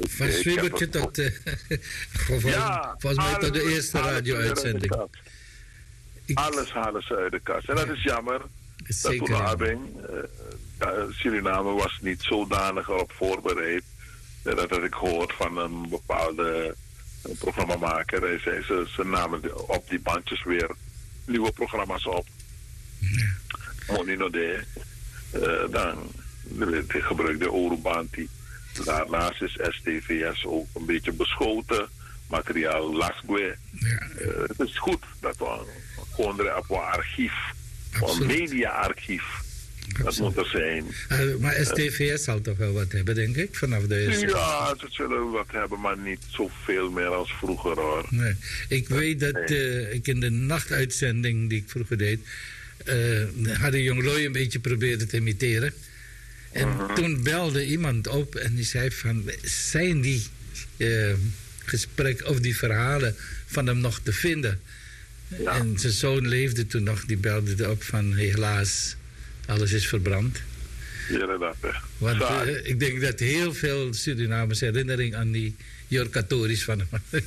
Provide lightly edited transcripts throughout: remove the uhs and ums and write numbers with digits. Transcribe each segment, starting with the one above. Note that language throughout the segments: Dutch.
Van Zwiebertje tot... volgens mij tot de eerste radio-uitzending. Alles halen ze uit de kast. En dat is jammer. Zeker. Dat Suriname was niet zodanig erop voorbereid. Dat had ik gehoord van een bepaalde programmamaker. Hij zei, ze namen op die bandjes weer nieuwe programma's op. Moninode. Dan gebruikte Orubanti. Daarnaast is STVS ook een beetje beschoten. Materiaal Lasgue. Het is goed dat we gewoon op een archief, een mediaarchief, dat moet er zijn. Maar STVS zal toch wel wat hebben, denk ik, vanaf deze. Ja, ze zullen wat hebben, maar niet zoveel meer als vroeger, hoor. Nee. Ik weet dat ik in de nachtuitzending die ik vroeger deed, had een jongelui een beetje proberen te imiteren. En toen belde iemand op en die zei van, zijn die gesprekken of die verhalen van hem nog te vinden? Ja. En zijn zoon leefde toen nog, die belde op van, helaas, alles is verbrand. Ja, want ik denk dat heel veel Surinamers herinnering aan die Jorkatories van hem.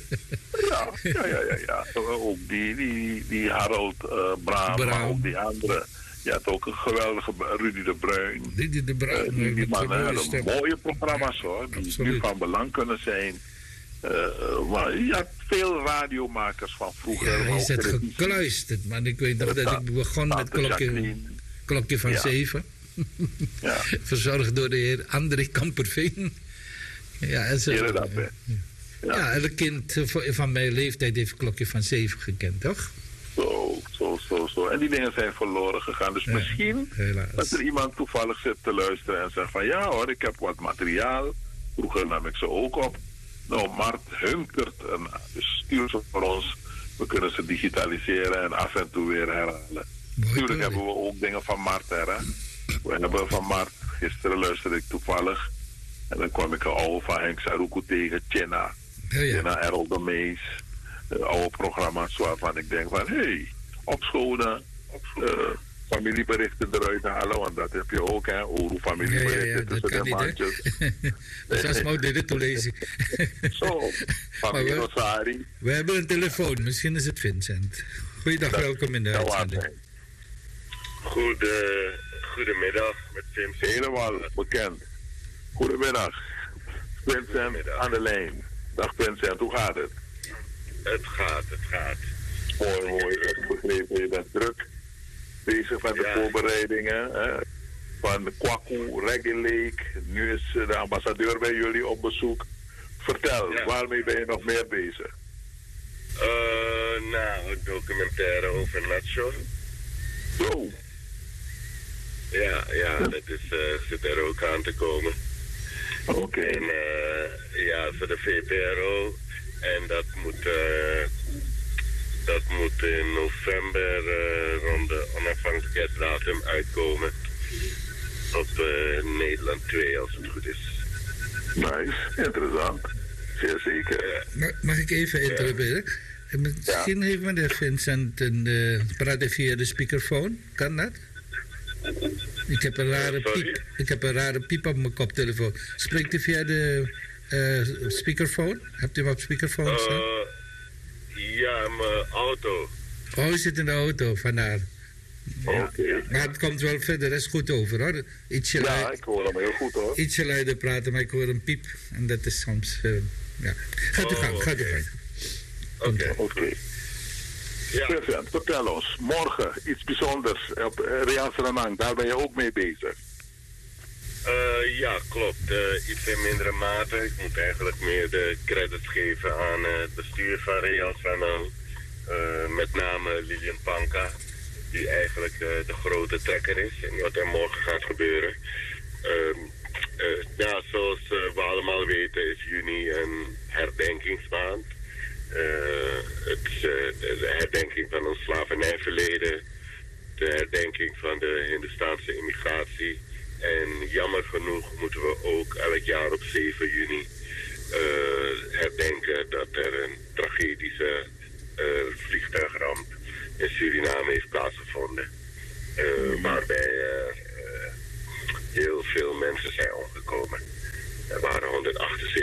Ja. Ook die Harold Braam, maar ook die andere. Je had ook een geweldige Rudy de Bruin. Die die mannen hadden mooie programma's, hoor, die nu van belang kunnen zijn. Maar je had veel radiomakers van vroeger. Ja, hij is het gekluisterd, man. Ik weet nog dat ik begon met klokje van 7. Ja. Verzorgd door de heer André Kamperveen. Ja, en een kind van mijn leeftijd heeft klokje van 7 gekend, toch? Zo. En die dingen zijn verloren gegaan. Dus misschien dat er iemand toevallig zit te luisteren en zegt van, ja hoor, ik heb wat materiaal. Vroeger nam ik ze ook op. Nou, Mart hunkert dus stuur ze voor ons. We kunnen ze digitaliseren en af en toe weer herhalen. Natuurlijk hebben we ook dingen van Mart, hè. We hebben van Mart, gisteren luisterde ik toevallig. En dan kwam ik een oude van Henk Saruku tegen, Tjena. Tjena Errol de Mees. Oude programma's waarvan ik denk van, opschonen. Familieberichten eruit halen, want dat heb je ook, hè. Oru familieberichten tussen de bandjes. Dat is maar dit te lezen. Zo, familie Rosari. We hebben een telefoon, misschien is het Vincent. Goeiedag, welkom in de uitzending. Goedemiddag, met Vincent. Helemaal bekend. Goedemiddag. Vincent aan de lijn. Dag Vincent, hoe gaat het? Het gaat. Mooi. Ik heb begrepen, je bent druk bezig met de voorbereidingen. Hè? Van de Kwaku, Reggae Lake. Nu is de ambassadeur bij jullie op bezoek. Vertel, waarmee ben je nog meer bezig? Een documentaire over Nacho. Zo. Ja, dat zit er ook aan te komen. Oké. En voor de VPRO. En dat moet in november rond de onafhankelijkheidsdatum uitkomen. Op Nederland 2, als het goed is. Nice, interessant. Zeer zeker. Mag ik even interrumperen? Misschien heeft meneer Vincent praat hij via de speakerphone. Kan dat? Ik heb een rare piep op mijn koptelefoon. Spreekt u via de speakerphone? Hebt u hem op speakerphone staan? Ja, mijn auto. Oh, u zit in de auto, vandaar. Oké. Maar het komt wel verder, dat is goed over, hoor. Ik hoor hem heel goed, hoor. Ietsje luider praten, maar ik hoor een piep. En dat is soms, Gaat u gang. Oké. Vincent, vertel ons, morgen iets bijzonders op Rias Renang, daar ben je ook mee bezig. Ja, klopt. Iets in mindere mate. Ik moet eigenlijk meer de credits geven aan het bestuur van Rias Renang. Met name Lilian Panka, die eigenlijk de grote trekker is en wat er morgen gaat gebeuren. Zoals we allemaal weten is juni een herdenkingsmaand. Het is de herdenking van ons slavernijverleden, de herdenking van de Hindoestaanse immigratie. En jammer genoeg moeten we ook elk jaar op 7 juni herdenken dat er een tragedische vliegtuigramp in Suriname heeft plaatsgevonden. Waarbij heel veel mensen zijn omgekomen. Er waren 178